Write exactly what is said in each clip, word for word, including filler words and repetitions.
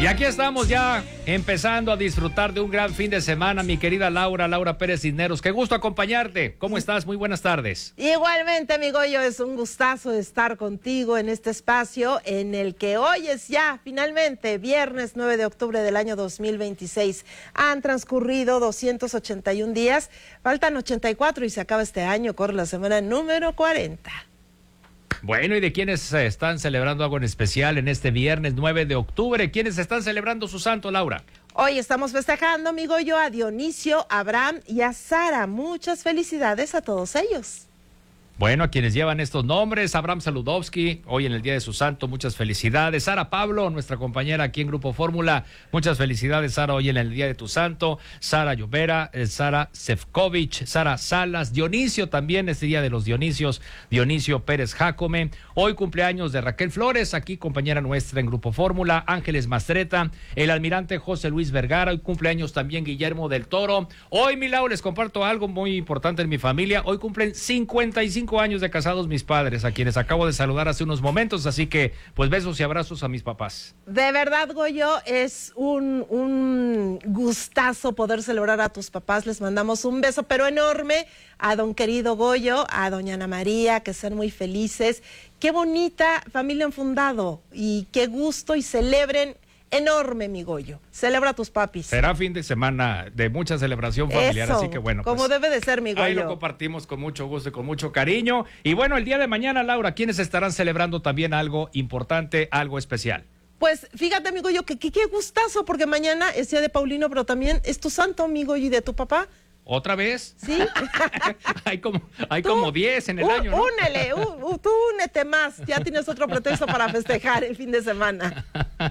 Y aquí estamos ya empezando a disfrutar de un gran fin de semana, mi querida Laura, Laura Pérez Cisneros. Qué gusto acompañarte. ¿Cómo estás? Muy buenas tardes. Igualmente, mi Goyo, es un gustazo estar contigo en este espacio en el que hoy es ya, finalmente, viernes nueve de octubre del año dos mil veintiséis. Han transcurrido doscientos ochenta y un días, faltan ochenta y cuatro y se acaba este año, corre la semana número cuarenta. Bueno, ¿y de quiénes están celebrando algo en especial en este viernes nueve de octubre? ¿Quiénes están celebrando su santo, Laura? Hoy estamos festejando, amigo yo, a Dionisio, a Abraham y a Sara. Muchas felicidades a todos ellos. Bueno, a quienes llevan estos nombres, Abraham Saludowski, hoy en el Día de su Santo, muchas felicidades. Sara Pablo, nuestra compañera aquí en Grupo Fórmula, muchas felicidades, Sara, hoy en el Día de tu Santo. Sara Llovera, eh, Sara Sefcovic, Sara Salas, Dionisio también, este Día de los Dionisios, Dionisio Pérez Jácome. Hoy cumpleaños de Raquel Flores, aquí compañera nuestra en Grupo Fórmula, Ángeles Mastreta, el almirante José Luis Vergara, hoy cumpleaños también Guillermo del Toro. Hoy, mi Lau, les comparto algo muy importante en mi familia, hoy cumplen cincuenta y cinco años de casados mis padres, a quienes acabo de saludar hace unos momentos, así que pues besos y abrazos a mis papás. De verdad, Goyo, es un, un gustazo poder celebrar a tus papás. Les mandamos un beso pero enorme a don querido Goyo, a doña Ana María, que sean muy felices. Qué bonita familia han fundado y qué gusto, y celebren enorme, mi Goyo. Celebra a tus papis. Será fin de semana de mucha celebración familiar, Eso, así que bueno. como pues, debe de ser, mi Goyo. Ahí lo compartimos con mucho gusto y con mucho cariño. Y bueno, el día de mañana, Laura, ¿quiénes estarán celebrando también algo importante, algo especial? Pues fíjate, amigo yo, que, que qué gustazo, porque mañana es día de Paulino, pero también es tu santo, amigo, y de tu papá. ¿Otra vez? Sí. hay como hay como diez en el uh, año, ¿no? Únele, uh, uh, tú únete más. Ya tienes otro pretexto para festejar el fin de semana.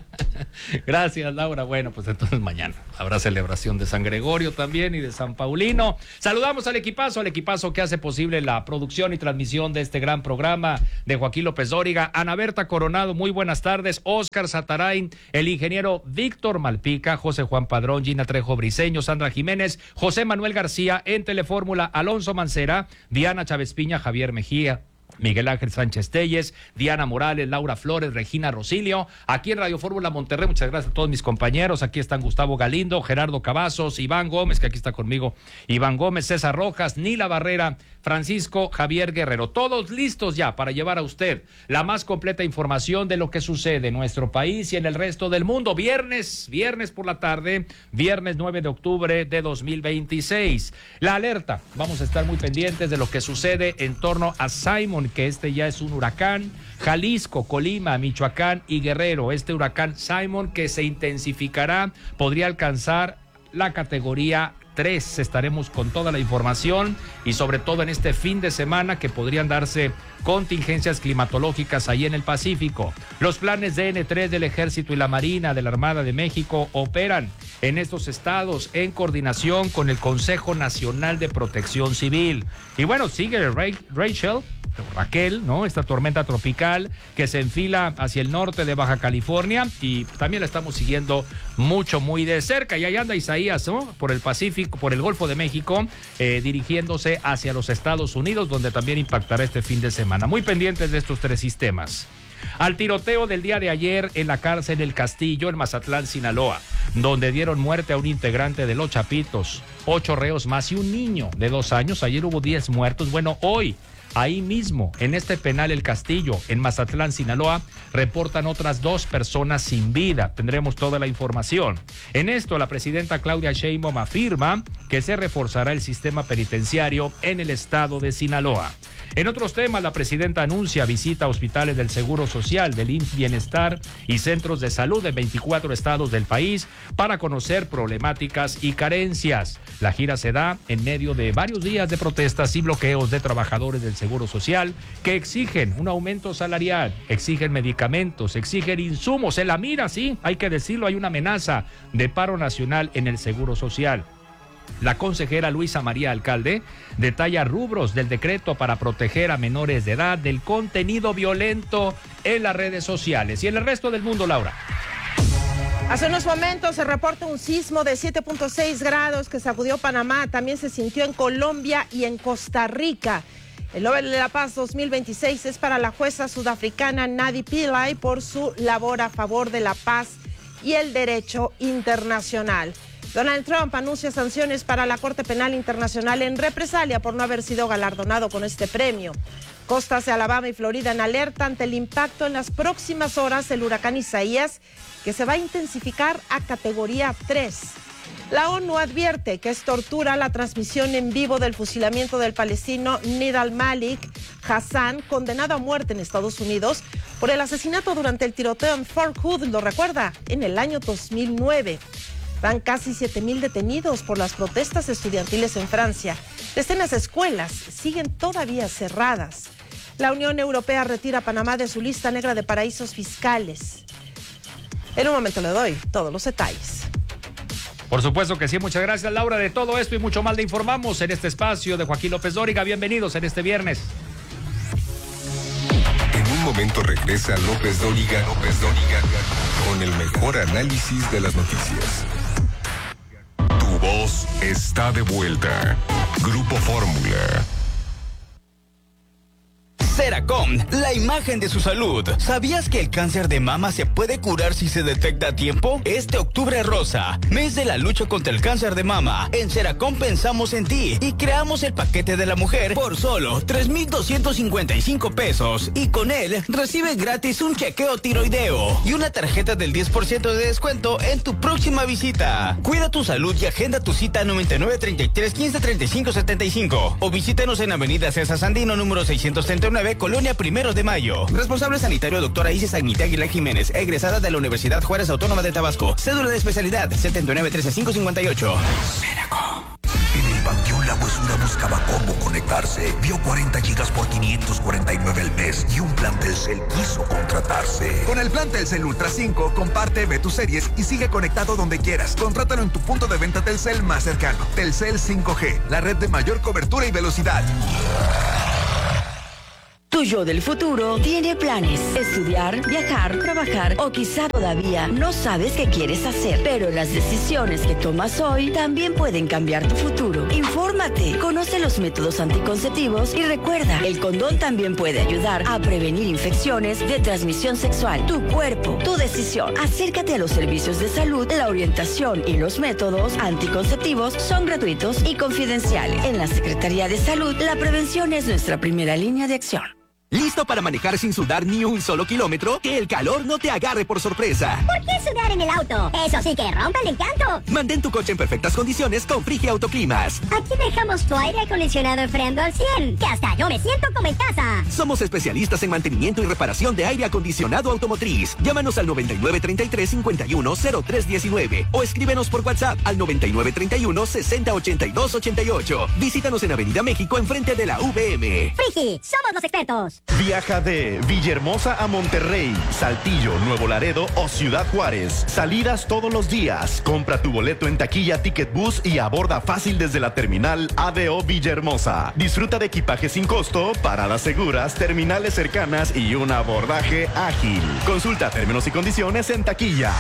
Gracias, Laura. Bueno, pues entonces mañana habrá celebración de San Gregorio también y de San Paulino. Saludamos al equipazo, al equipazo que hace posible la producción y transmisión de este gran programa, de Joaquín López Dóriga, Ana Berta Coronado, muy buenas tardes, Óscar Satarain, el ingeniero Víctor Malpica, José Juan Padrón, Gina Trejo Briceño, Sandra Jiménez, José Manuel García, en Telefórmula, Alonso Mancera, Diana Chávez Piña, Javier Mejía, Miguel Ángel Sánchez Telles, Diana Morales, Laura Flores, Regina Rosilio, aquí en Radio Fórmula Monterrey. Muchas gracias a todos mis compañeros. Aquí están Gustavo Galindo, Gerardo Cavazos, Iván Gómez, que aquí está conmigo, Iván Gómez, César Rojas, Nila Barrera, Francisco Javier Guerrero, todos listos ya para llevar a usted la más completa información de lo que sucede en nuestro país y en el resto del mundo. Viernes, viernes por la tarde, viernes nueve de octubre de dos mil veintiséis. La alerta, vamos a estar muy pendientes de lo que sucede en torno a Simon, que este ya es un huracán. Jalisco, Colima, Michoacán y Guerrero, este huracán Simon que se intensificará, podría alcanzar la categoría tres. Estaremos con toda la información y sobre todo en este fin de semana que podrían darse contingencias climatológicas ahí en el Pacífico. Los planes de N tres del Ejército y la Marina de la Armada de México operan en estos estados en coordinación con el Consejo Nacional de Protección Civil. Y bueno, sigue Rachel, Raquel, ¿no? Esta tormenta tropical que se enfila hacia el norte de Baja California y también la estamos siguiendo mucho, muy de cerca. Y ahí anda Isaías, ¿no? Por el Pacífico, por el Golfo de México, eh, dirigiéndose hacia los Estados Unidos, donde también impactará este fin de semana. Muy pendientes de estos tres sistemas. Al tiroteo del día de ayer en la cárcel El Castillo, en Mazatlán, Sinaloa, donde dieron muerte a un integrante de Los Chapitos, ocho reos más y un niño de dos años. Ayer hubo diez muertos. Bueno, hoy, ahí mismo, en este penal El Castillo, en Mazatlán, Sinaloa, reportan otras dos personas sin vida. Tendremos toda la información. En esto, la presidenta Claudia Sheinbaum afirma que se reforzará el sistema penitenciario en el estado de Sinaloa. En otros temas, la presidenta anuncia visita a hospitales del Seguro Social, del I M S S Bienestar y centros de salud en veinticuatro estados del país para conocer problemáticas y carencias. La gira se da en medio de varios días de protestas y bloqueos de trabajadores del Seguro Social que exigen un aumento salarial, exigen medicamentos, exigen insumos. En la mira, sí, hay que decirlo, hay una amenaza de paro nacional en el Seguro Social. La consejera Luisa María Alcalde detalla rubros del decreto para proteger a menores de edad del contenido violento en las redes sociales. Y en el resto del mundo, Laura. Hace unos momentos se reporta un sismo de siete punto seis grados que sacudió Panamá. También se sintió en Colombia y en Costa Rica. El Nobel de la Paz dos mil veintiséis es para la jueza sudafricana Nadi Pillay por su labor a favor de la paz y el derecho internacional. Donald Trump anuncia sanciones para la Corte Penal Internacional en represalia por no haber sido galardonado con este premio. Costas de Alabama y Florida en alerta ante el impacto en las próximas horas del huracán Isaías, que se va a intensificar a categoría tres. La ONU advierte que es tortura la transmisión en vivo del fusilamiento del palestino Nidal Malik Hassan, condenado a muerte en Estados Unidos por el asesinato durante el tiroteo en Fort Hood, lo recuerda, en el año dos mil nueve. Van casi siete mil detenidos por las protestas estudiantiles en Francia. Decenas de escuelas siguen todavía cerradas. La Unión Europea retira a Panamá de su lista negra de paraísos fiscales. En un momento le doy todos los detalles. Por supuesto que sí, muchas gracias, Laura. De todo esto y mucho más le informamos en este espacio de Joaquín López Dóriga. Bienvenidos en este viernes. En un momento regresa López Dóriga, López Dóriga, con el mejor análisis de las noticias. Tu voz está de vuelta. Grupo Fórmula. Seracom, la imagen de su salud. ¿Sabías que el cáncer de mama se puede curar si se detecta a tiempo? Este octubre rosa, mes de la lucha contra el cáncer de mama, en Seracom pensamos en ti y creamos el paquete de la mujer por solo tres mil doscientos cincuenta y cinco pesos. Y con él, recibe gratis un chequeo tiroideo y una tarjeta del diez por ciento de descuento en tu próxima visita. Cuida tu salud y agenda tu cita noventa y nueve, treinta y tres, quince, treinta y cinco, setenta y cinco. O visítanos en Avenida César Sandino, número seiscientos treinta y nueve, Colonia Primero de Mayo. Responsable sanitario doctora Isis Agnita Aguilar Jiménez, egresada de la Universidad Juárez Autónoma de Tabasco. Cédula de especialidad setenta y nueve, trece, cinco cincuenta y ocho. Seracom. En el Panteón La Huesura buscaba cómo conectarse. Vio cuarenta gigas por quinientos cuarenta y nueve al mes y un plan Telcel quiso contratarse. Con el plan Telcel Ultra cinco, comparte, ve tus series y sigue conectado donde quieras. Contrátalo en tu punto de venta Telcel más cercano. Telcel cinco G, la red de mayor cobertura y velocidad. Tu yo del futuro tiene planes. Estudiar, viajar, trabajar o quizá todavía no sabes qué quieres hacer. Pero las decisiones que tomas hoy también pueden cambiar tu futuro. Infórmate, conoce los métodos anticonceptivos y recuerda, el condón también puede ayudar a prevenir infecciones de transmisión sexual. Tu cuerpo, tu decisión. Acércate a los servicios de salud. La orientación y los métodos anticonceptivos son gratuitos y confidenciales. En la Secretaría de Salud, la prevención es nuestra primera línea de acción. ¿Listo para manejar sin sudar ni un solo kilómetro? Que el calor no te agarre por sorpresa. ¿Por qué sudar en el auto? Eso sí que rompe el encanto. Mantén tu coche en perfectas condiciones con Frigia Autoclimas. Aquí dejamos tu aire acondicionado enfriando al cien, que hasta yo me siento como en casa. Somos especialistas en mantenimiento y reparación de aire acondicionado automotriz. Llámanos al noventa y nueve, treinta y tres, cincuenta y uno, cero tres diecinueve o escríbenos por WhatsApp al noventa y nueve, treinta y uno, sesenta, ochenta y dos, ochenta y ocho. Visítanos en Avenida México enfrente de la V M. Frigi, somos los expertos. Viaja de Villahermosa a Monterrey, Saltillo, Nuevo Laredo o Ciudad Juárez. Salidas todos los días. Compra tu boleto en taquilla Ticket Bus y aborda fácil desde la terminal A D O Villahermosa. Disfruta de equipaje sin costo, paradas seguras, terminales cercanas y un abordaje ágil. Consulta términos y condiciones en taquilla.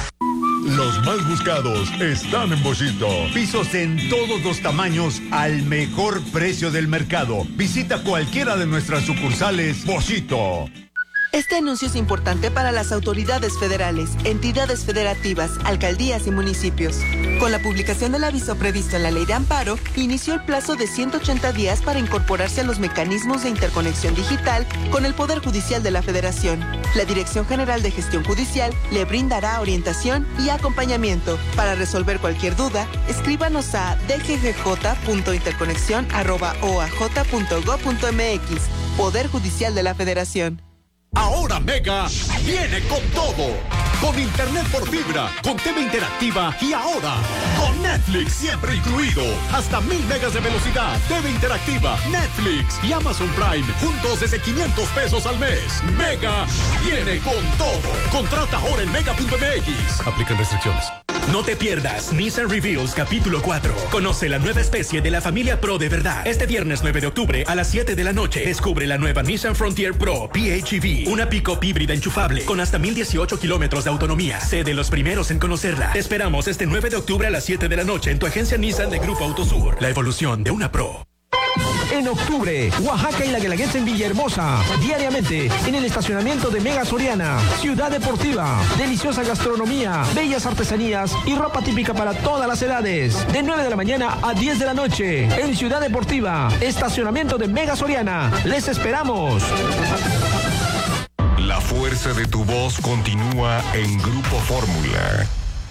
Los más buscados están en Boschito. Pisos en todos los tamaños al mejor precio del mercado. Visita cualquiera de nuestras sucursales Boschito. Este anuncio es importante para las autoridades federales, entidades federativas, alcaldías y municipios. Con la publicación del aviso previsto en la Ley de Amparo, inició el plazo de ciento ochenta días para incorporarse a los mecanismos de interconexión digital con el Poder Judicial de la Federación. La Dirección General de Gestión Judicial le brindará orientación y acompañamiento. Para resolver cualquier duda, escríbanos a d g g j punto interconexión arroba o a j punto gob punto m x. Poder Judicial de la Federación. Ahora Mega viene con todo. Con internet por fibra, con T V interactiva y ahora con Netflix siempre incluido. Hasta mil megas de velocidad, T V interactiva, Netflix y Amazon Prime juntos desde quinientos pesos al mes. Mega viene con todo. Contrata ahora en mega punto m x. Aplican restricciones. No te pierdas Nissan Reveals capítulo cuatro. Conoce la nueva especie de la familia Pro de verdad. Este viernes nueve de octubre a las siete de la noche. Descubre la nueva Nissan Frontier Pro P H E V. Una pick-up híbrida enchufable con hasta mil dieciocho kilómetros de autonomía. Sé de los primeros en conocerla. Te esperamos este nueve de octubre a las siete de la noche en tu agencia Nissan de Grupo Autosur. La evolución de una Pro. en octubre. Oaxaca y la Guelaguetza en Villahermosa. Diariamente en el estacionamiento de Mega Soriana. Ciudad Deportiva. Deliciosa gastronomía, bellas artesanías y ropa típica para todas las edades. De nueve de la mañana a diez de la noche. En Ciudad Deportiva. Estacionamiento de Mega Soriana. ¡Les esperamos! La fuerza de tu voz continúa en Grupo Fórmula.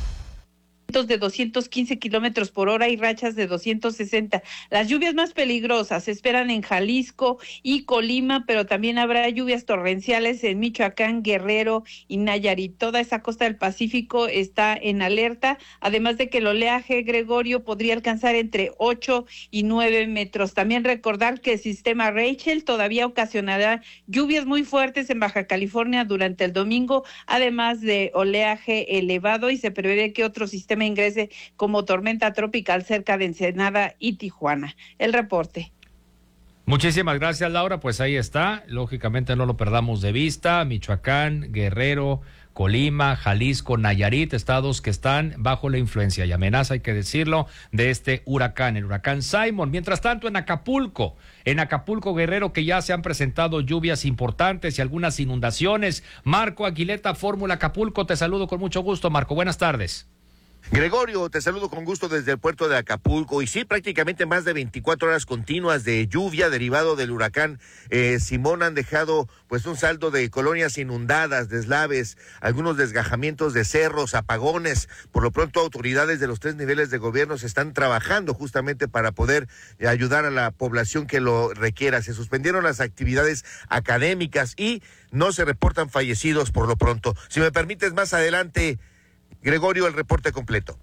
De doscientos quince kilómetros por hora y rachas de doscientos sesenta. Las lluvias más peligrosas se esperan en Jalisco y Colima, pero también habrá lluvias torrenciales en Michoacán, Guerrero y Nayarit. Toda esa costa del Pacífico está en alerta, además de que el oleaje, Gregorio, podría alcanzar entre ocho y nueve metros. También recordar que el sistema Rachel todavía ocasionará lluvias muy fuertes en Baja California durante el domingo, además de oleaje elevado, y se prevé que otro sistema ingrese como tormenta tropical cerca de Ensenada y Tijuana. El reporte. Muchísimas gracias, Laura. Pues ahí está. Lógicamente no lo perdamos de vista. Michoacán, Guerrero, Colima, Jalisco, Nayarit, estados que están bajo la influencia y amenaza, hay que decirlo, de este huracán, el huracán Simon. Mientras tanto, en Acapulco, en Acapulco, Guerrero, que ya se han presentado lluvias importantes y algunas inundaciones. Marco Aguileta, Fórmula Acapulco, te saludo con mucho gusto, Marco. Buenas tardes. Gregorio, te saludo con gusto desde el puerto de Acapulco. Y sí, prácticamente más de veinticuatro horas continuas de lluvia derivado del huracán eh, Simón han dejado pues un saldo de colonias inundadas, deslaves, algunos desgajamientos de cerros, apagones. Por lo pronto, autoridades de los tres niveles de gobierno se están trabajando justamente para poder eh, ayudar a la población que lo requiera. Se suspendieron las actividades académicas y no se reportan fallecidos por lo pronto. Si me permites, más adelante, Gregorio, el reporte completo.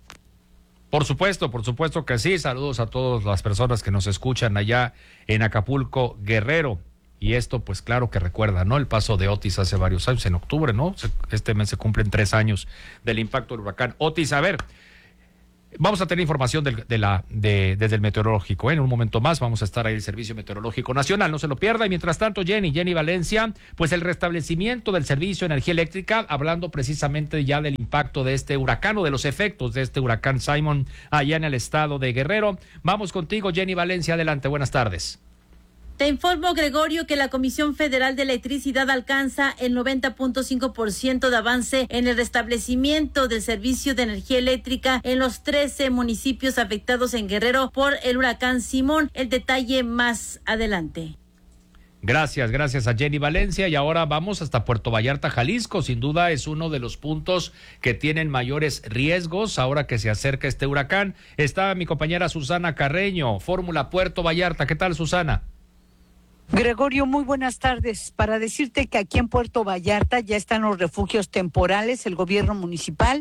Por supuesto, por supuesto que sí. Saludos a todas las personas que nos escuchan allá en Acapulco, Guerrero. Y esto, pues claro que recuerda, ¿no? El paso de Otis hace varios años, en octubre, ¿no? Este mes se cumplen tres años del impacto del huracán Otis. A ver, vamos a tener información del, de la, de, desde el meteorológico, ¿eh? En un momento más vamos a estar ahí el Servicio Meteorológico Nacional, no se lo pierda. Y mientras tanto, Jenny, Jenny Valencia, pues el restablecimiento del servicio de energía eléctrica, hablando precisamente ya del impacto de este huracán o de los efectos de este huracán Simon allá en el estado de Guerrero. Vamos contigo, Jenny Valencia, adelante, buenas tardes. Te informo, Gregorio, que la Comisión Federal de Electricidad alcanza el noventa punto cinco por ciento de avance en el restablecimiento del servicio de energía eléctrica en los trece municipios afectados en Guerrero por el huracán Simón. El detalle más adelante. Gracias, gracias a Jenny Valencia. Y ahora vamos hasta Puerto Vallarta, Jalisco. Sin duda es uno de los puntos que tienen mayores riesgos ahora que se acerca este huracán. Está mi compañera Susana Carreño, Fórmula Puerto Vallarta. ¿Qué tal, Susana? Gregorio, muy buenas tardes. Para decirte que aquí en Puerto Vallarta ya están los refugios temporales. El gobierno municipal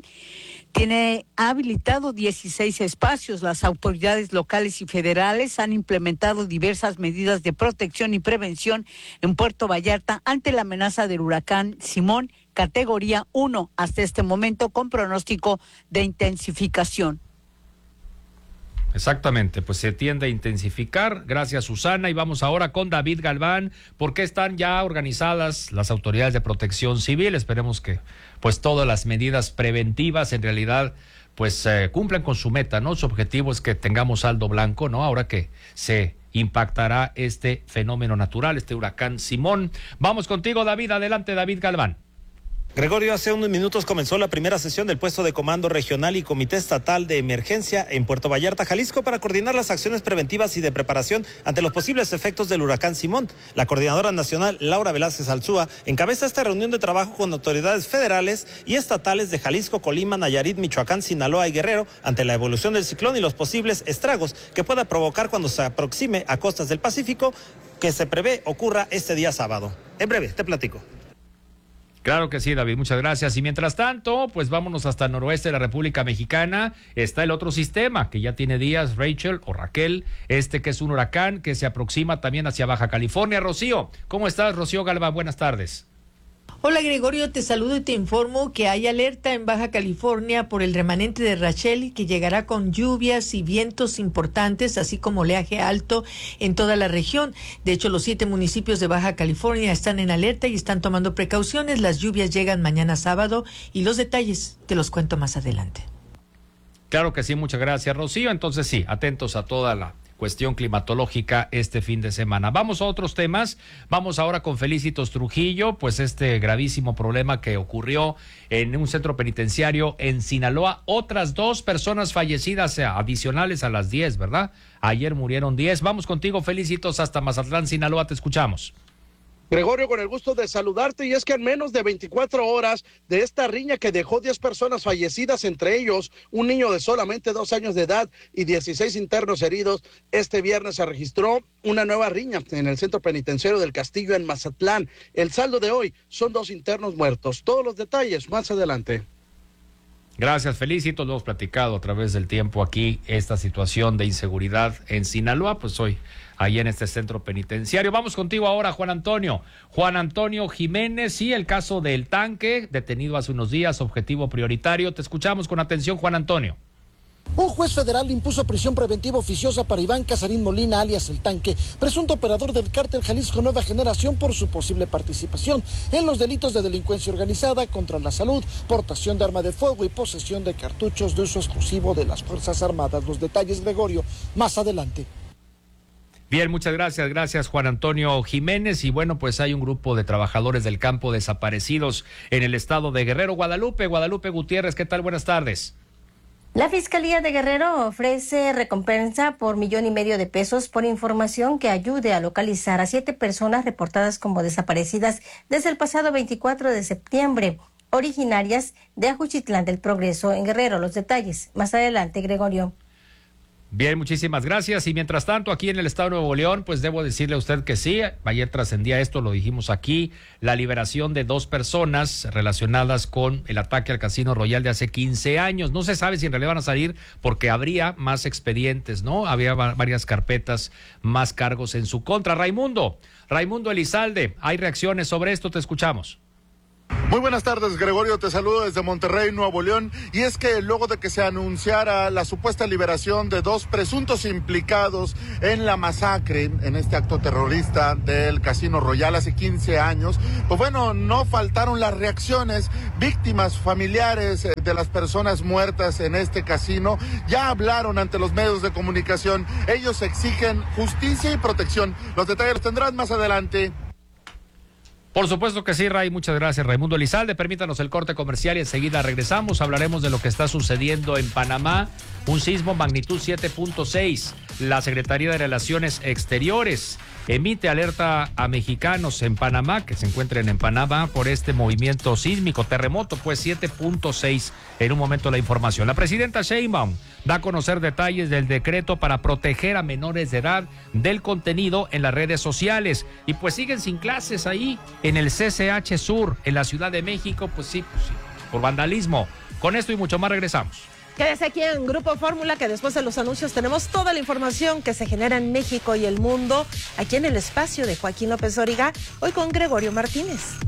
tiene habilitado dieciséis espacios. Las autoridades locales y federales han implementado diversas medidas de protección y prevención en Puerto Vallarta ante la amenaza del huracán Simón, categoría uno hasta este momento, con pronóstico de intensificación. Exactamente, pues se tiende a intensificar. Gracias, Susana. Y vamos ahora con David Galván, porque están ya organizadas las autoridades de protección civil. Esperemos que pues todas las medidas preventivas en realidad pues eh, cumplan con su meta, ¿no? Su objetivo es que tengamos saldo blanco, ¿no? Ahora que se impactará este fenómeno natural, este huracán Simón. Vamos contigo, David. Adelante, David Galván. Gregorio, hace unos minutos comenzó la primera sesión del puesto de comando regional y comité estatal de emergencia en Puerto Vallarta, Jalisco, para coordinar las acciones preventivas y de preparación ante los posibles efectos del huracán Simón. La coordinadora nacional, Laura Velázquez Alzúa, encabeza esta reunión de trabajo con autoridades federales y estatales de Jalisco, Colima, Nayarit, Michoacán, Sinaloa y Guerrero ante la evolución del ciclón y los posibles estragos que pueda provocar cuando se aproxime a costas del Pacífico, que se prevé ocurra este día sábado. En breve, te platico. Claro que sí, David, muchas gracias. Y mientras tanto, pues vámonos hasta el noroeste de la República Mexicana. Está el otro sistema que ya tiene días, Rachel o Raquel, este que es un huracán que se aproxima también hacia Baja California. Rocío, ¿cómo estás? Rocío Galván, buenas tardes. Hola Gregorio, te saludo y te informo que hay alerta en Baja California por el remanente de Rachel, que llegará con lluvias y vientos importantes, así como oleaje alto en toda la región. De hecho, los siete municipios de Baja California están en alerta y están tomando precauciones. Las lluvias llegan mañana sábado y los detalles te los cuento más adelante. Claro que sí, muchas gracias, Rocío. Entonces sí, atentos a toda la cuestión climatológica este fin de semana. Vamos a otros temas. Vamos ahora con Felicitos Trujillo, pues este gravísimo problema que ocurrió en un centro penitenciario en Sinaloa. Otras dos personas fallecidas adicionales a las diez, ¿verdad? Ayer murieron diez. Vamos contigo, Felicitos, hasta Mazatlán, Sinaloa. Te escuchamos. Gregorio, con el gusto de saludarte, y es que en menos de veinticuatro horas de esta riña que dejó diez personas fallecidas, entre ellos un niño de solamente dos años de edad y dieciséis internos heridos, este viernes se registró una nueva riña en el centro penitenciario del Castillo en Mazatlán. El saldo de hoy son dos internos muertos. Todos los detalles más adelante. Gracias, Felicito. Lo hemos platicado a través del tiempo aquí, esta situación de inseguridad en Sinaloa, pues hoy ahí en este centro penitenciario. Vamos contigo ahora, Juan Antonio. Juan Antonio Jiménez, sí, el caso del tanque, detenido hace unos días, objetivo prioritario. Te escuchamos con atención, Juan Antonio. Un juez federal impuso prisión preventiva oficiosa para Iván Casarín Molina, alias El Tanque, presunto operador del cártel Jalisco Nueva Generación, por su posible participación en los delitos de delincuencia organizada, contra la salud, portación de arma de fuego y posesión de cartuchos de uso exclusivo de las Fuerzas Armadas. Los detalles, Gregorio, más adelante. Bien, muchas gracias, gracias Juan Antonio Jiménez. Y bueno, pues hay un grupo de trabajadores del campo desaparecidos en el estado de Guerrero. Guadalupe, Guadalupe Gutiérrez, ¿qué tal? Buenas tardes. La Fiscalía de Guerrero ofrece recompensa por millón y medio de pesos por información que ayude a localizar a siete personas reportadas como desaparecidas desde el pasado veinticuatro de septiembre, originarias de Ajuchitlán del Progreso en Guerrero. Los detalles más adelante, Gregorio. Bien, muchísimas gracias. Y mientras tanto, aquí en el estado de Nuevo León, pues debo decirle a usted que sí, ayer trascendía esto, lo dijimos aquí, la liberación de dos personas relacionadas con el ataque al Casino Royal de hace quince años. No se sabe si en realidad van a salir porque habría más expedientes, ¿no? Había varias carpetas, más cargos en su contra. Raimundo, Raimundo Elizalde, hay reacciones sobre esto, te escuchamos. Muy buenas tardes, Gregorio, te saludo desde Monterrey, Nuevo León, y es que luego de que se anunciara la supuesta liberación de dos presuntos implicados en la masacre, en este acto terrorista del Casino Royal hace quince años, pues bueno, no faltaron las reacciones. Víctimas, familiares de las personas muertas en este casino ya hablaron ante los medios de comunicación. Ellos exigen justicia y protección. Los detalles los tendrán más adelante. Por supuesto que sí, Ray, muchas gracias, Raimundo Elizalde. Permítanos el corte comercial y enseguida regresamos. Hablaremos de lo que está sucediendo en Panamá, un sismo magnitud siete punto seis. La Secretaría de Relaciones Exteriores emite alerta a mexicanos en Panamá que se encuentren en Panamá por este movimiento sísmico, terremoto, pues siete punto seis. En un momento la información. La presidenta Sheinbaum da a conocer detalles del decreto para proteger a menores de edad del contenido en las redes sociales. Y pues siguen sin clases ahí en el C C H Sur, en la Ciudad de México, pues sí, pues sí, por vandalismo. Con esto y mucho más regresamos. Quédese aquí en Grupo Fórmula, que después de los anuncios tenemos toda la información que se genera en México y el mundo, aquí en el espacio de Joaquín López Dóriga, hoy con Gregorio Martínez.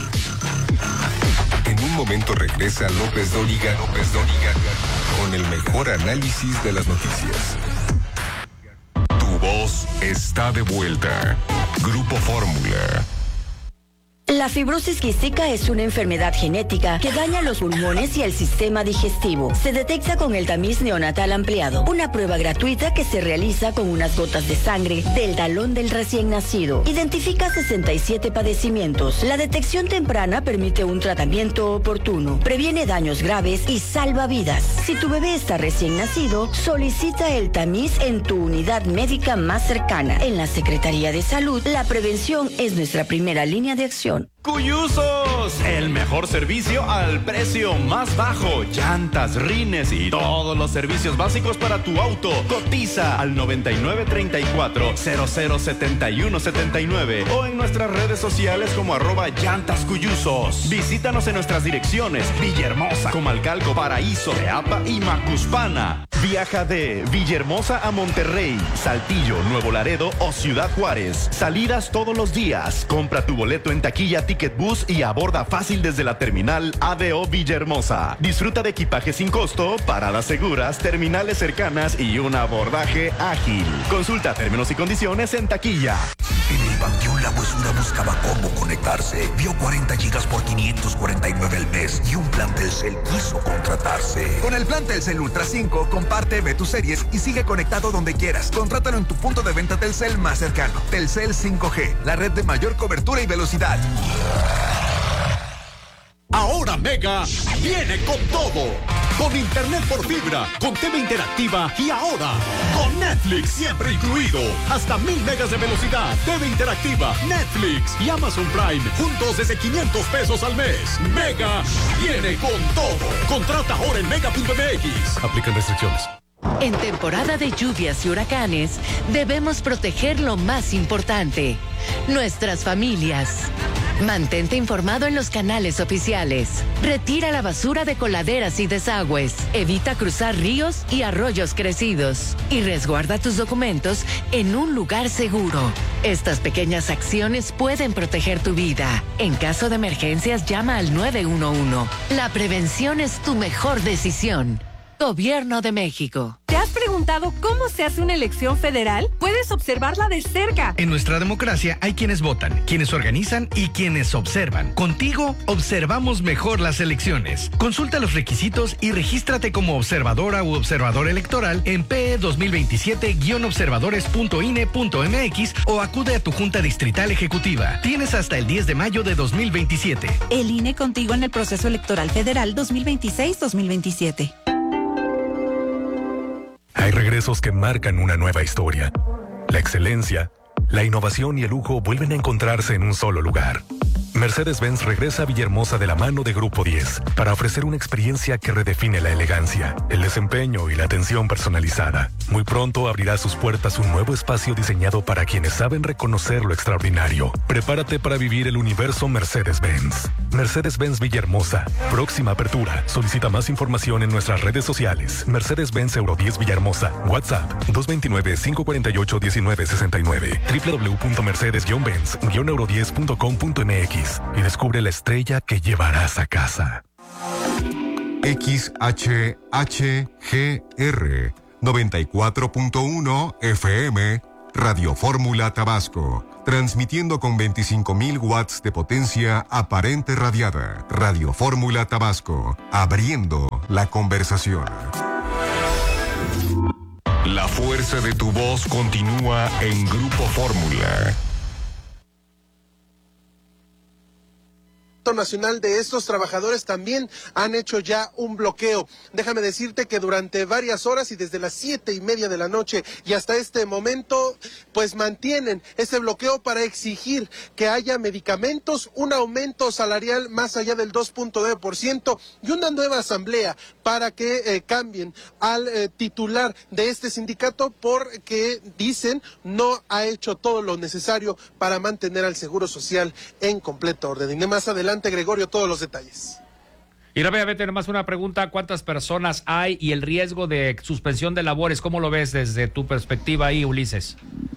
En un momento regresa López Dóriga, López Dóriga, con el mejor análisis de las noticias. Tu voz está de vuelta. Grupo Fórmula. La fibrosis quística es una enfermedad genética que daña los pulmones y el sistema digestivo. Se detecta con el tamiz neonatal ampliado, una prueba gratuita que se realiza con unas gotas de sangre del talón del recién nacido. Identifica sesenta y siete padecimientos. La detección temprana permite un tratamiento oportuno, previene daños graves y salva vidas. Si tu bebé está recién nacido, solicita el tamiz en tu unidad médica más cercana. En la Secretaría de Salud, la prevención es nuestra primera línea de acción. Cuyusos, el mejor servicio al precio más bajo. Llantas, rines y todos los servicios básicos para tu auto. Cotiza al noventa y nueve treinta y cuatro cero cero setenta y uno setenta y nueve o en nuestras redes sociales como arroba llantas cuyusos. Visítanos en nuestras direcciones: Villahermosa, Comalcalco, Paraíso, Teapa y Macuspana. Viaja de Villahermosa a Monterrey, Saltillo, Nuevo Laredo o Ciudad Juárez. Salidas todos los días. Compra tu boleto en taquilla Ticket Bus y aborda fácil desde la terminal A D O Villahermosa. Disfruta de equipaje sin costo, paradas seguras, terminales cercanas y un abordaje ágil. Consulta términos y condiciones en taquilla. En el Panteón La huesura buscaba cómo conectarse. Vio cuarenta gigas por quinientos cuarenta y nueve al mes y un plan Telcel quiso contratarse. Con el plan Telcel Ultra cinco, comparte, ve tus series y sigue conectado donde quieras. Contrátalo en tu punto de venta Telcel más cercano. Telcel cinco G, la red de mayor cobertura y velocidad. Ahora Mega viene con todo. Con internet por fibra, con T V interactiva y ahora con Netflix siempre incluido. Hasta mil megas de velocidad, T V interactiva, Netflix y Amazon Prime juntos desde quinientos pesos al mes. Mega viene con todo. Contrata ahora en mega punto m x. Aplican restricciones. En temporada de lluvias y huracanes, debemos proteger lo más importante, nuestras familias. Mantente informado en los canales oficiales. Retira la basura de coladeras y desagües. Evita cruzar ríos y arroyos crecidos. Y resguarda tus documentos en un lugar seguro. Estas pequeñas acciones pueden proteger tu vida. En caso de emergencias, llama al nueve uno uno. La prevención es tu mejor decisión. Gobierno de México. ¿Te has preguntado cómo se hace una elección federal? Puedes observarla de cerca. En nuestra democracia hay quienes votan, quienes organizan y quienes observan. Contigo observamos mejor las elecciones. Consulta los requisitos y regístrate como observadora u observador electoral en P E dos mil veintisiete guion observadores punto I N E punto M X o acude a tu Junta Distrital Ejecutiva. Tienes hasta el diez de mayo de dos mil veintisiete. El I N E contigo en el proceso electoral federal dos mil veintiséis dos mil veintisiete. Hay regresos que marcan una nueva historia. La excelencia, la innovación y el lujo vuelven a encontrarse en un solo lugar. Mercedes-Benz regresa a Villahermosa de la mano de Grupo diez para ofrecer una experiencia que redefine la elegancia, el desempeño y la atención personalizada. Muy pronto abrirá sus puertas un nuevo espacio diseñado para quienes saben reconocer lo extraordinario. Prepárate para vivir el universo Mercedes-Benz. Mercedes-Benz Villahermosa. Próxima apertura. Solicita más información en nuestras redes sociales. Mercedes-Benz Euro diez Villahermosa. WhatsApp dos dos nueve, cinco cuatro ocho, uno nueve seis nueve. doble u doble u doble u punto mercedes guion benz guion euro diez punto com punto m x y descubre la estrella que llevarás a casa. X H H G R noventa y cuatro punto uno F M Radio Fórmula Tabasco, transmitiendo con veinticinco mil watts de potencia aparente radiada. Radio Fórmula Tabasco, abriendo la conversación. La fuerza de tu voz continúa en Grupo Fórmula. Nacional de estos trabajadores también han hecho ya un bloqueo. Déjame decirte que durante varias horas y desde las siete y media de la noche y hasta este momento, pues mantienen ese bloqueo para exigir que haya medicamentos, un aumento salarial más allá del dos punto nueve por ciento y una nueva asamblea para que eh, cambien al eh, titular de este sindicato porque dicen no ha hecho todo lo necesario para mantener al Seguro Social en completo orden. Y más adelante, Gregorio, todos los detalles. Y rápidamente, nomás una pregunta: ¿cuántas personas hay y el riesgo de suspensión de labores? ¿Cómo lo ves desde tu perspectiva ahí, Ulises?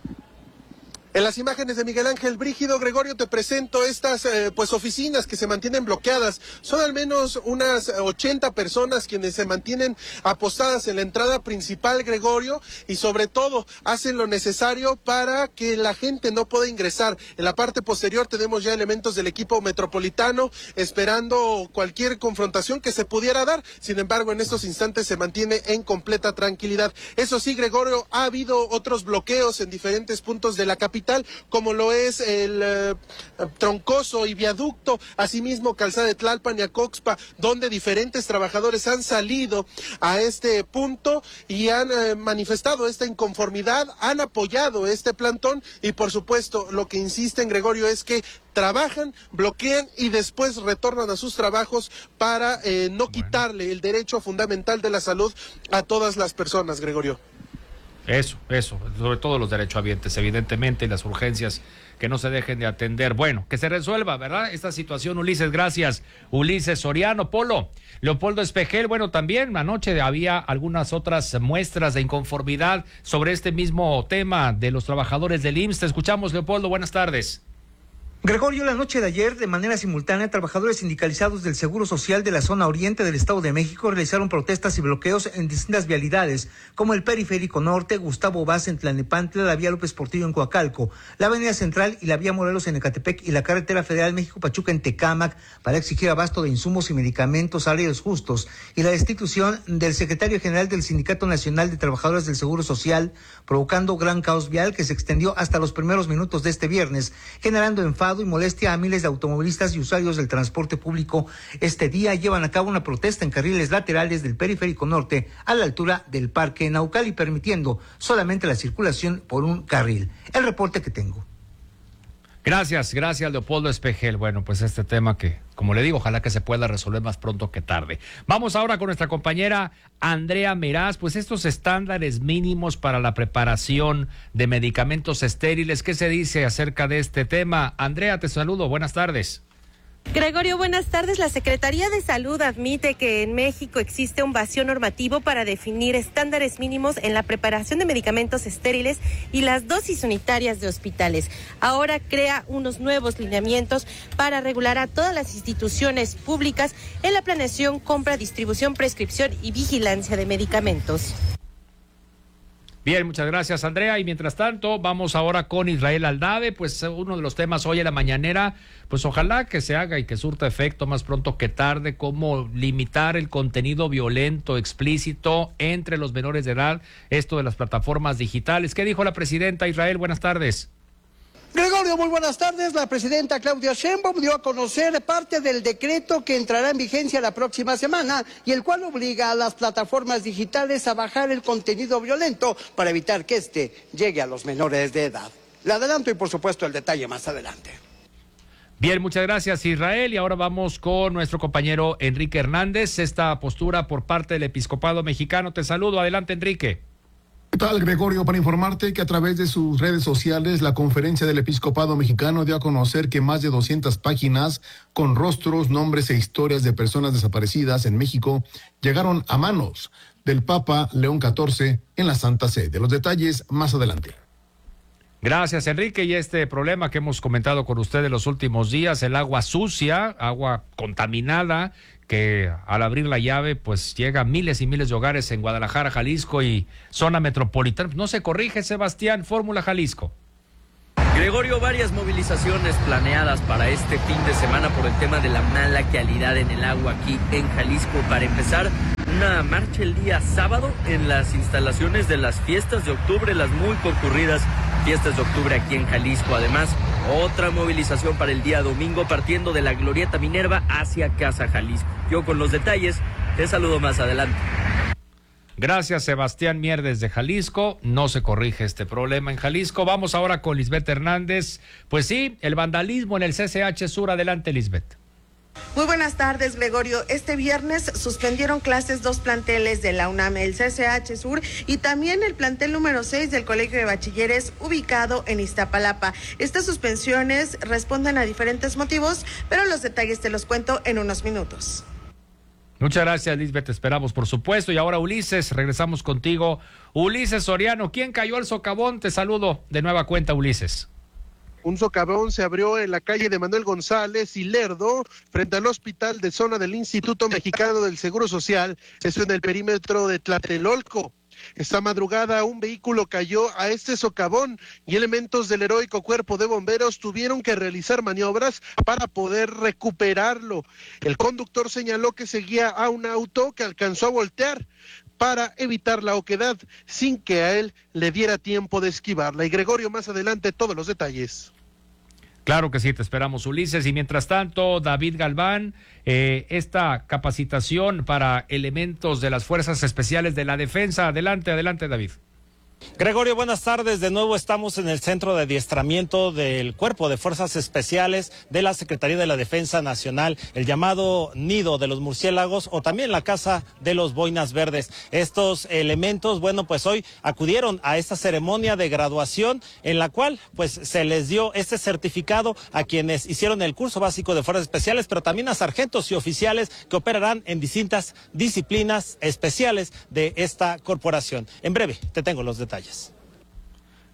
En las imágenes de Miguel Ángel Brígido, Gregorio, te presento estas eh, pues oficinas que se mantienen bloqueadas. Son al menos unas ochenta personas quienes se mantienen apostadas en la entrada principal, Gregorio, y sobre todo hacen lo necesario para que la gente no pueda ingresar. En la parte posterior tenemos ya elementos del equipo metropolitano esperando cualquier confrontación que se pudiera dar. Sin embargo, en estos instantes se mantiene en completa tranquilidad. Eso sí, Gregorio, ha habido otros bloqueos en diferentes puntos de la capital, como lo es el eh, Troncoso y Viaducto, asimismo Calzada de Tlalpan y Acoxpa, donde diferentes trabajadores han salido a este punto y han eh, manifestado esta inconformidad, han apoyado este plantón y por supuesto lo que insisten, Gregorio, es que trabajan, bloquean y después retornan a sus trabajos para eh, no quitarle el derecho fundamental de la salud a todas las personas, Gregorio. Eso, eso, sobre todo los derechohabientes, evidentemente, y las urgencias que no se dejen de atender. Bueno, que se resuelva, ¿verdad? Esta situación, Ulises, gracias. Ulises Soriano, Polo, Leopoldo Espejel, bueno, también anoche había algunas otras muestras de inconformidad sobre este mismo tema de los trabajadores del I M S S. Te escuchamos, Leopoldo, buenas tardes. Gregorio, la noche de ayer, de manera simultánea, trabajadores sindicalizados del Seguro Social de la zona oriente del Estado de México realizaron protestas y bloqueos en distintas vialidades, como el Periférico Norte, Gustavo Vaz en Tlalnepantla, la vía López Portillo en Coacalco, la Avenida Central y la vía Morelos en Ecatepec y la carretera federal México-Pachuca en Tecámac, para exigir abasto de insumos y medicamentos, salarios justos y la destitución del secretario general del Sindicato Nacional de Trabajadores del Seguro Social, provocando gran caos vial que se extendió hasta los primeros minutos de este viernes, generando enfado y molestia a miles de automovilistas y usuarios del transporte público. Este día llevan a cabo una protesta en carriles laterales del Periférico Norte a la altura del Parque Naucali, permitiendo solamente la circulación por un carril. El reporte que tengo. Gracias, gracias Leopoldo Espejel. Bueno, pues este tema que, como le digo, ojalá que se pueda resolver más pronto que tarde. Vamos ahora con nuestra compañera Andrea Meraz, pues estos estándares mínimos para la preparación de medicamentos estériles. ¿Qué se dice acerca de este tema? Andrea, te saludo, buenas tardes. Gregorio, buenas tardes. La Secretaría de Salud admite que en México existe un vacío normativo para definir estándares mínimos en la preparación de medicamentos estériles y las dosis unitarias de hospitales. Ahora crea unos nuevos lineamientos para regular a todas las instituciones públicas en la planeación, compra, distribución, prescripción y vigilancia de medicamentos. Bien, muchas gracias, Andrea. Y mientras tanto, vamos ahora con Israel Aldave, pues uno de los temas hoy en la mañanera, pues ojalá que se haga y que surta efecto más pronto que tarde, cómo limitar el contenido violento, explícito entre los menores de edad, esto de las plataformas digitales. ¿Qué dijo la presidenta? Israel, buenas tardes. Gregorio, muy buenas tardes. La presidenta Claudia Sheinbaum dio a conocer parte del decreto que entrará en vigencia la próxima semana y el cual obliga a las plataformas digitales a bajar el contenido violento para evitar que éste llegue a los menores de edad. Le adelanto y por supuesto el detalle más adelante. Bien, muchas gracias, Israel. Y ahora vamos con nuestro compañero Enrique Hernández. Esta postura por parte del Episcopado Mexicano. Te saludo. Adelante, Enrique. ¿Qué tal, Gregorio? Para informarte que a través de sus redes sociales, la Conferencia del Episcopado Mexicano dio a conocer que más de doscientas páginas con rostros, nombres e historias de personas desaparecidas en México llegaron a manos del Papa León catorce en la Santa Sede. Los detalles más adelante. Gracias, Enrique. Y este problema que hemos comentado con usted en los últimos días, el agua sucia, agua contaminada, que al abrir la llave pues llega a miles y miles de hogares en Guadalajara, Jalisco y zona metropolitana. No se corrige, Sebastián, Fórmula Jalisco. Gregorio, varias movilizaciones planeadas para este fin de semana por el tema de la mala calidad en el agua aquí en Jalisco. Para empezar, una marcha el día sábado en las instalaciones de las fiestas de octubre, las muy concurridas fiestas de octubre aquí en Jalisco. Además, otra movilización para el día domingo partiendo de la Glorieta Minerva hacia Casa Jalisco. Yo con los detalles te saludo más adelante. Gracias, Sebastián Mier desde Jalisco. No se corrige este problema en Jalisco. Vamos ahora con Lisbeth Hernández. Pues sí, el vandalismo en el C C H Sur. Adelante, Lisbeth. Muy buenas tardes, Gregorio. Este viernes suspendieron clases dos planteles de la UNAM, el C C H Sur y también el plantel número seis del Colegio de Bachilleres ubicado en Iztapalapa. Estas suspensiones responden a diferentes motivos, pero los detalles te los cuento en unos minutos. Muchas gracias, Lisbeth, te esperamos, por supuesto. Y ahora, Ulises, regresamos contigo. Ulises Soriano, ¿quién cayó al socavón? Te saludo de nueva cuenta, Ulises. Un socavón se abrió en la calle de Manuel González y Lerdo, frente al hospital de zona del Instituto Mexicano del Seguro Social, esto en el perímetro de Tlatelolco. Esta madrugada un vehículo cayó a este socavón y elementos del heroico cuerpo de bomberos tuvieron que realizar maniobras para poder recuperarlo. El conductor señaló que seguía a un auto que alcanzó a voltear para evitar la oquedad sin que a él le diera tiempo de esquivarla. Y Gregorio, más adelante todos los detalles. Claro que sí, te esperamos, Ulises. Y mientras tanto, David Galván, eh, esta capacitación para elementos de las Fuerzas Especiales de la Defensa. Adelante, adelante, David. Gregorio, buenas tardes. De nuevo estamos en el centro de adiestramiento del Cuerpo de Fuerzas Especiales de la Secretaría de la Defensa Nacional, el llamado Nido de los Murciélagos o también la Casa de los Boinas Verdes. Estos elementos, bueno, pues hoy acudieron a esta ceremonia de graduación en la cual pues se les dio este certificado a quienes hicieron el curso básico de Fuerzas Especiales, pero también a sargentos y oficiales que operarán en distintas disciplinas especiales de esta corporación. En breve te tengo los detalles.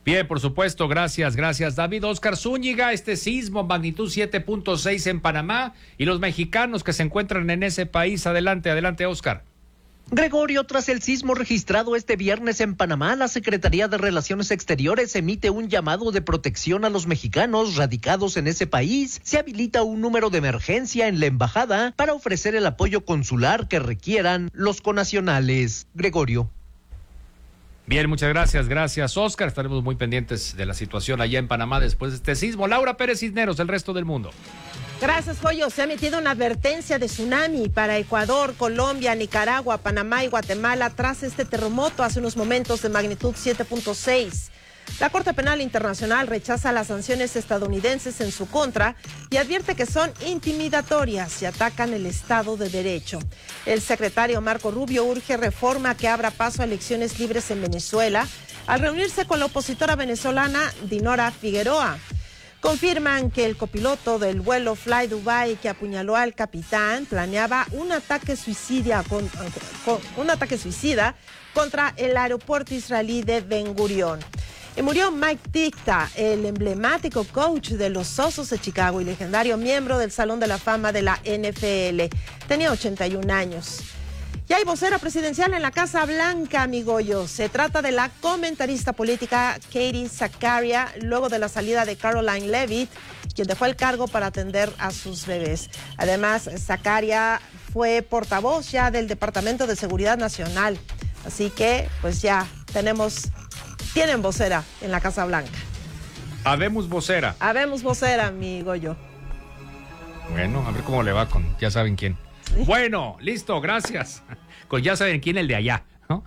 Bien, por supuesto, gracias, gracias David. Oscar Zúñiga, este sismo magnitud siete punto seis en Panamá y los mexicanos que se encuentran en ese país. Adelante, adelante, Oscar. Gregorio, tras el sismo registrado este viernes en Panamá, la Secretaría de Relaciones Exteriores emite un llamado de protección a los mexicanos radicados en ese país. Se habilita un número de emergencia en la embajada para ofrecer el apoyo consular que requieran los connacionales. Gregorio. Bien, muchas gracias, gracias Oscar. Estaremos muy pendientes de la situación allá en Panamá después de este sismo. Laura Pérez Cisneros, el resto del mundo. Gracias, Joyo. Se ha emitido una advertencia de tsunami para Ecuador, Colombia, Nicaragua, Panamá y Guatemala tras este terremoto hace unos momentos de magnitud siete punto seis. La Corte Penal Internacional rechaza las sanciones estadounidenses en su contra y advierte que son intimidatorias y atacan el Estado de Derecho. El secretario Marco Rubio urge reforma que abra paso a elecciones libres en Venezuela al reunirse con la opositora venezolana Dinora Figueroa. Confirman que el copiloto del vuelo Fly Dubai que apuñaló al capitán planeaba un ataque suicida, con, con, un ataque suicida contra el aeropuerto israelí de Ben Gurión. Y murió Mike Ditka, el emblemático coach de los Osos de Chicago y legendario miembro del Salón de la Fama de la N F L. Tenía ochenta y un años. Ya hay vocera presidencial en la Casa Blanca, mi Goyo. Se trata de la comentarista política Katie Zakaria, luego de la salida de Caroline Leavitt, quien dejó el cargo para atender a sus bebés. Además, Zakaria fue portavoz ya del Departamento de Seguridad Nacional. Así que, pues ya tenemos, tienen vocera en la Casa Blanca. Habemos vocera. Habemos vocera, mi Goyo. Bueno, a ver cómo le va con, ya saben quién. Sí. Bueno, listo, gracias. Con ya saben quién, el de allá, ¿no?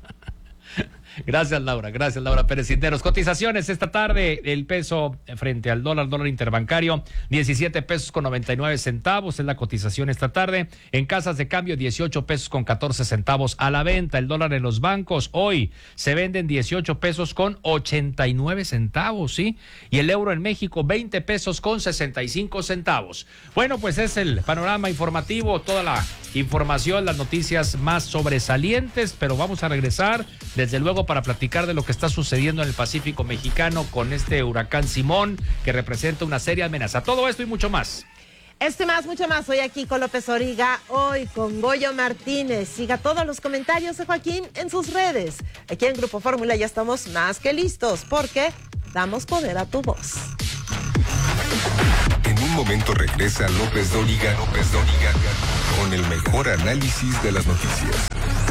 Gracias, Laura. Gracias, Laura Pérez Cisneros. Cotizaciones esta tarde, el peso frente al dólar, dólar interbancario, diecisiete pesos con noventa y nueve centavos es la cotización esta tarde. En casas de cambio, dieciocho pesos con catorce centavos a la venta. El dólar en los bancos hoy se venden dieciocho pesos con ochenta y nueve centavos, ¿sí? Y el euro en México, veinte pesos con sesenta y cinco centavos. Bueno, pues es el panorama informativo, toda la información, las noticias más sobresalientes, pero vamos a regresar, desde luego, para platicar de lo que está sucediendo en el Pacífico mexicano con este huracán Simón, que representa una seria amenaza. Todo esto y mucho más. Este más, mucho más, hoy aquí con López Origa, hoy con Goyo Martínez. Siga todos los comentarios de Joaquín en sus redes. Aquí en Grupo Fórmula ya estamos más que listos, porque damos poder a tu voz. En un momento regresa López Dóriga, López Dóriga, con el mejor análisis de las noticias.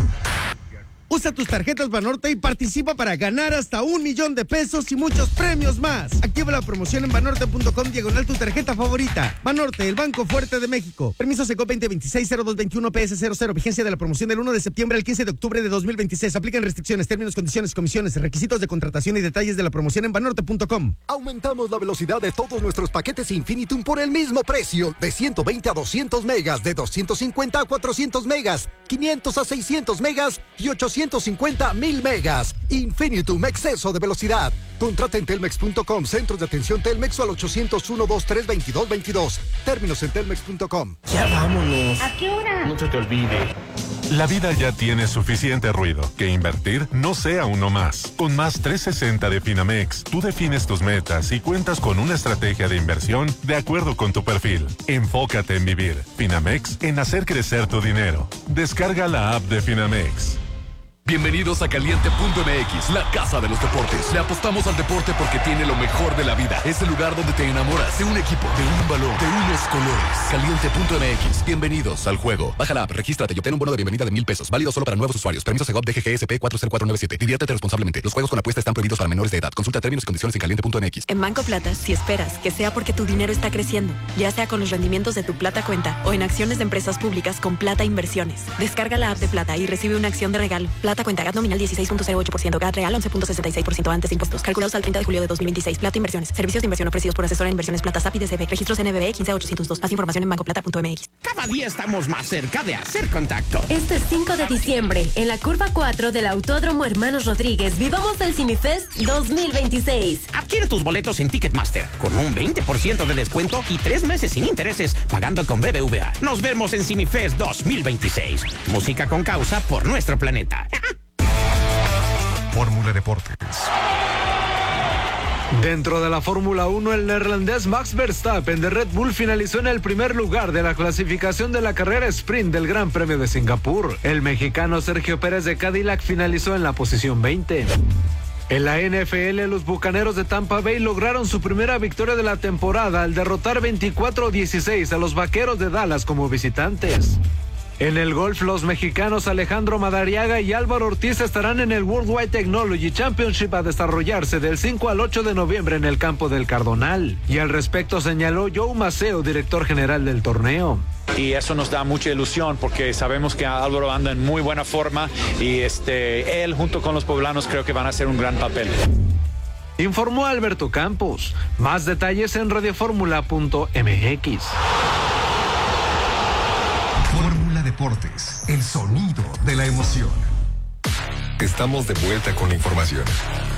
Usa tus tarjetas Banorte y participa para ganar hasta un millón de pesos y muchos premios más. Activa la promoción en banorte punto com diagonal tu tarjeta favorita. Banorte, el Banco Fuerte de México. Permiso Seco veinte veintiséis cero dos veintiuno P S cero cero. Vigencia de la promoción del uno de septiembre al quince de octubre de dos mil veintiséis. Aplican restricciones, términos, condiciones, comisiones, requisitos de contratación y detalles de la promoción en banorte punto com. Aumentamos la velocidad de todos nuestros paquetes Infinitum por el mismo precio. De ciento veinte a doscientos megas, de doscientos cincuenta a cuatrocientos megas, quinientos a seiscientos megas y ochocientos cincuenta mil megas. Infinitum, exceso de velocidad. Contrata en telmex punto com, centros de atención Telmex o al ochocientos uno, veintitrés, veintidós, veintidós. Términos en telmex punto com. Ya vámonos. ¿A qué hora? No se te olvide. La vida ya tiene suficiente ruido. Que invertir no sea uno más. Con Más trescientos sesenta de Finamex, tú defines tus metas y cuentas con una estrategia de inversión de acuerdo con tu perfil. Enfócate en vivir. Finamex, en hacer crecer tu dinero. Descarga la app de Finamex. Bienvenidos a Caliente punto M X, la casa de los deportes. Le apostamos al deporte porque tiene lo mejor de la vida. Es el lugar donde te enamoras de un equipo, de un balón, de unos colores. Caliente punto M X, bienvenidos al juego. Baja la app, regístrate y obtén un bono de bienvenida de mil pesos. Válido solo para nuevos usuarios. Permiso Segov D G G S P cuatro cero cuatro nueve siete. Diviértete responsablemente. Los juegos con apuesta están prohibidos para menores de edad. Consulta términos y condiciones en Caliente punto M X. En Banco Plata, si esperas que sea porque tu dinero está creciendo, ya sea con los rendimientos de tu Plata Cuenta o en acciones de empresas públicas con Plata Inversiones. Descarga la app de Plata y recibe una acción de regalo. Plata Cuenta, G A T nominal dieciséis punto cero ocho por ciento, G A T real once punto sesenta y seis por ciento antes de impuestos. Calculados al treinta de julio de dos mil veintiséis. Plata Inversiones. Servicios de inversión ofrecidos por asesora de inversiones Plata S A P I D C B. Registros N B B quince ochocientos dos. Más información en banco plata punto M X. Cada día estamos más cerca de hacer contacto. Este cinco de diciembre, en la curva cuatro del Autódromo Hermanos Rodríguez, vivamos el CineFest dos mil veintiséis. Adquiere tus boletos en Ticketmaster con un veinte por ciento de descuento y tres meses sin intereses pagando con B B V A. Nos vemos en CineFest dos mil veintiséis. Música con causa por nuestro planeta. Fórmula Deportes. Dentro de la Fórmula uno, el neerlandés Max Verstappen de Red Bull finalizó en el primer lugar de la clasificación de la carrera sprint del Gran Premio de Singapur. El mexicano Sergio Pérez de Cadillac finalizó en la posición veinte. En la N F L, los Bucaneros de Tampa Bay lograron su primera victoria de la temporada al derrotar veinticuatro a dieciséis a los Vaqueros de Dallas como visitantes. En el golf, los mexicanos Alejandro Madariaga y Álvaro Ortiz estarán en el Worldwide Technology Championship a desarrollarse del cinco al ocho de noviembre en el campo del Cardonal. Y al respecto señaló Joe Maceo, director general del torneo. Y eso nos da mucha ilusión porque sabemos que Álvaro anda en muy buena forma y este, él junto con los poblanos creo que van a hacer un gran papel. Informó Alberto Campos. Más detalles en radioformula punto m x. Fórmula Deportes, el sonido de la emoción. Estamos de vuelta con la información.